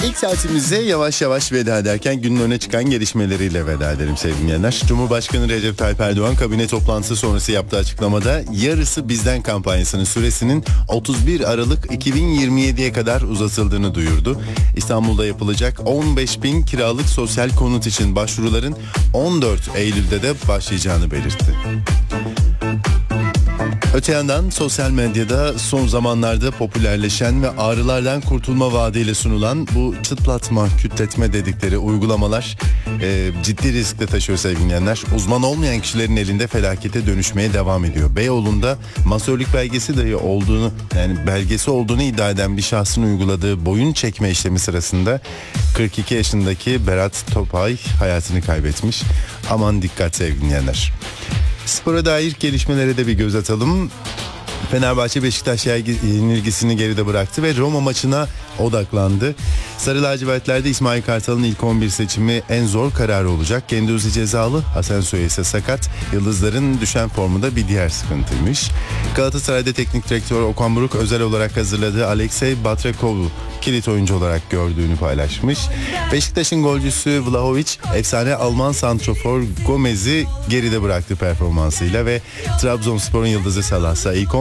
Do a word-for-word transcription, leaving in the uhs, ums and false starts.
İlk saatimize yavaş yavaş veda ederken günün öne çıkan gelişmeleriyle veda edelim sevgili dinleyenler. Cumhurbaşkanı Recep Tayyip Erdoğan kabine toplantısı sonrası yaptığı açıklamada yarısı bizden kampanyasının süresinin otuz bir Aralık iki bin yirmi yediye kadar uzatıldığını duyurdu. İstanbul'da yapılacak on beş bin kiralık sosyal konut için başvuruların on dört Eylül'de de başlayacağını belirtti. Öte yandan sosyal medyada son zamanlarda popülerleşen ve ağrılardan kurtulma vaadiyle sunulan bu çıtlatma, kütletme dedikleri uygulamalar e, ciddi risk de taşıyor sevgili dinleyenler. Uzman olmayan kişilerin elinde felakete dönüşmeye devam ediyor. Beyoğlu'nda masörlük belgesi dahi olduğunu, yani belgesi olduğunu iddia eden bir şahsın uyguladığı boyun çekme işlemi sırasında kırk iki yaşındaki Berat Topay hayatını kaybetmiş. Aman dikkat sevgili dinleyenler. Spora dair gelişmelere de bir göz atalım. Fenerbahçe Beşiktaş yenilgisini geride bıraktı ve Roma maçına odaklandı. Sarı lacivertlerde İsmail Kartal'ın ilk on bir seçimi en zor kararı olacak. Genduzi cezalı, Asensio ise sakat. Yıldızların düşen formu da bir diğer sıkıntıymış. Galatasaray'da teknik direktör Okan Buruk özel olarak hazırladığı Alexey Batrakov'u kilit oyuncu olarak gördüğünü paylaşmış. Beşiktaş'ın golcüsü Vlahovic efsane Alman santrofor Gomez'i geride bıraktı performansıyla ve Trabzonspor'un yıldızı Salah'sa ilk